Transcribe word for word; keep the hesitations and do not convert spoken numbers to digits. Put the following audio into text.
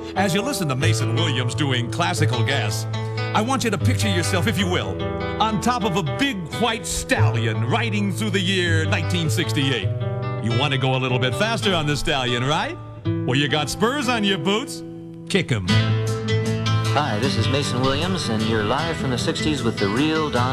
As you listen to Mason Williams doing classical gas, I want you to picture yourself, if you will, on top of a big white stallion riding through the year nineteen sixty-eight. You want to go a little bit faster on the stallion, right? Well, you got spurs on your boots? Kick 'em. Hi, this is Mason Williams, and you're live from the sixties with the real Don